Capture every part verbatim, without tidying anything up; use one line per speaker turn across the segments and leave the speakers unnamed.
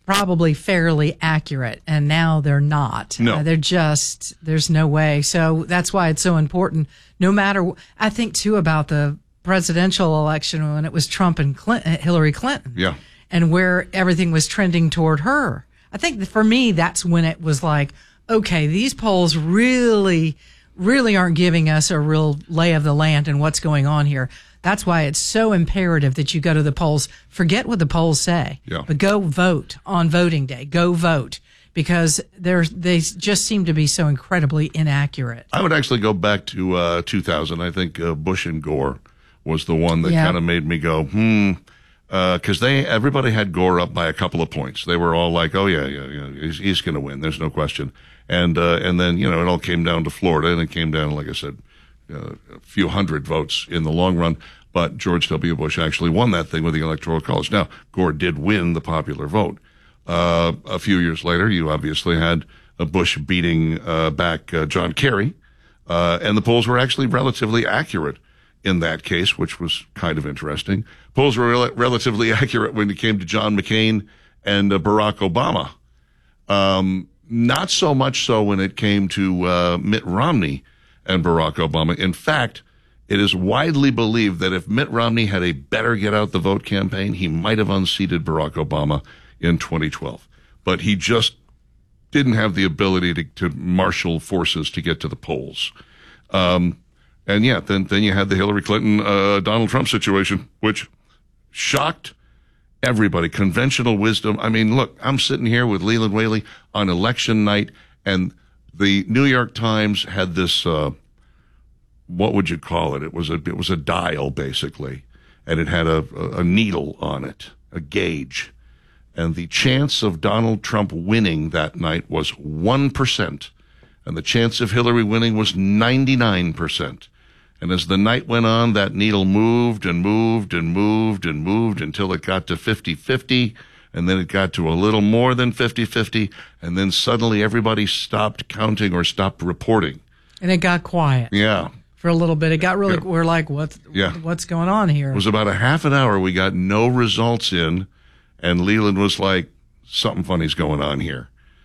probably fairly accurate, and now they're not.
No.
Uh, they're just, there's no way. So that's why it's so important. No matter, I think too about the presidential election when it was Trump and Clinton, Hillary Clinton.
Yeah.
And where everything was trending toward her. I think that for me, that's when it was like, okay, these polls really, really aren't giving us a real lay of the land and what's going on here. That's why it's so imperative that you go to the polls. Forget what the polls say,
yeah.
but go vote on voting day. Go vote, because they're, they just seem to be so incredibly inaccurate.
I would actually go back to uh, two thousand. I think uh, Bush and Gore was the one that
Yeah.
kind of made me go, hmm, because uh, they everybody had Gore up by a couple of points. They were all like, oh, yeah, yeah, yeah, he's, he's going to win. There's no question. And uh, and then, you know, it all came down to Florida, and it came down, like I said, uh, a few hundred votes in the long run. But George W. Bush actually won that thing with the Electoral College. Now, Gore did win the popular vote. Uh, a few years later, you obviously had uh, Bush beating uh, back uh, John Kerry, uh, and the polls were actually relatively accurate in that case, which was kind of interesting. Polls were rel- relatively accurate when it came to John McCain and uh, Barack Obama. Um, not so much so when it came to uh, Mitt Romney and Barack Obama. In fact, it is widely believed that if Mitt Romney had a better get-out-the-vote campaign, he might have unseated Barack Obama in twenty twelve. But he just didn't have the ability to, to marshal forces to get to the polls. Um, and, yeah, then, then you had the Hillary Clinton, uh, Donald Trump situation, which shocked everybody. Conventional wisdom. I mean, look, I'm sitting here with Leland Whaley on election night, and the New York Times had this... Uh, what would you call it? It was a it was a dial, basically, and it had a, a, a needle on it, a gauge. And the chance of Donald Trump winning that night was one percent, and the chance of Hillary winning was ninety-nine percent. And as the night went on, that needle moved and moved and moved and moved until it got to fifty-fifty, and then it got to a little more than fifty-fifty, and then suddenly everybody stopped counting or stopped reporting.
And it got quiet.
Yeah.
For a little bit. It got really,
Yeah.
we're like, what's,
Yeah.
what's going on here?
It was about a half an hour. We got no results in, and Leland was like, something funny's going on here.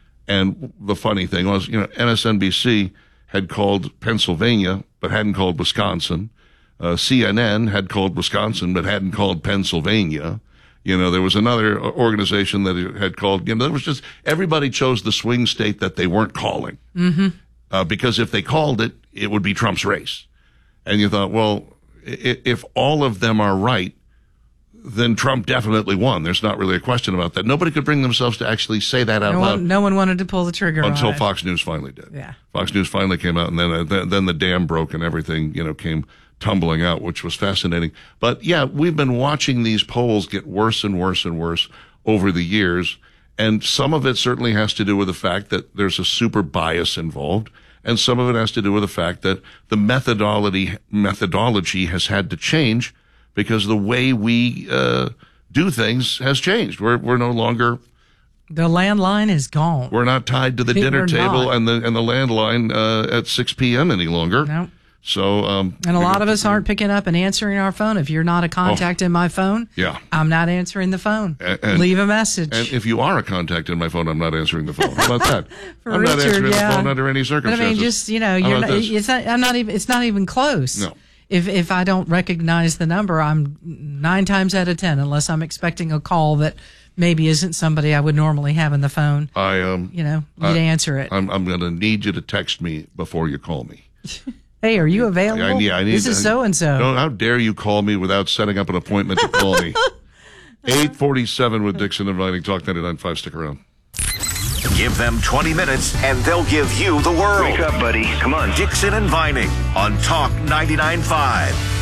And the funny thing was, you know, M S N B C had called Pennsylvania, but hadn't called Wisconsin. Uh, C N N had called Wisconsin, but hadn't called Pennsylvania. You know, there was another organization that had called, you know, there was just, everybody chose the swing state that they weren't calling.
Mm-hmm.
Uh, because if they called it, it would be Trump's race. And you thought, well, if all of them are right, then Trump definitely won. There's not really a question about that. Nobody could bring themselves to actually say that out
no
loud.
One, no one wanted to pull the trigger
until
on it.
Fox News finally did.
Yeah.
Fox News finally came out, and then uh, th- then the dam broke and everything, you know, came tumbling out, which was fascinating. But yeah, we've been watching these polls get worse and worse and worse over the years, and some of it certainly has to do with the fact that there's a super bias involved. And some of it has to do with the fact that the methodology methodology has had to change because the way we uh, do things has changed. We're we're no longer
the landline is gone.
We're not tied to the dinner
We're
table
not.
and the and the landline uh, at six p.m. any longer.
No.
So um,
and a lot of us aren't picking up and answering our phone. If you're not a contact
oh,
in my phone,
yeah.
I'm not answering the phone.
And, and,
Leave a message.
And if you are a contact in my phone, I'm not answering the phone. How about that?
For
I'm
Richard,
not answering
yeah.
the phone under any
But
circumstances.
I mean, just you know,
How
you're
about
not,
this?
it's not. I'm not even. It's not even close.
No.
If if I don't recognize the number, I'm nine times out of ten, unless I'm expecting a call that maybe isn't somebody I would normally have in the phone.
I um,
you know, you'd
I,
answer it.
I'm I'm going to need you to text me before you call me.
Hey, are you available?
I, yeah, I need,
this is so and so.
How dare you call me without setting up an appointment to call me? eight forty-seven with Dixon inviting Talk ninety-nine point five. Stick around.
Give them twenty minutes and they'll give you the world.
Wake up, buddy. Come on.
Dixon and Vining on Talk ninety-nine point five.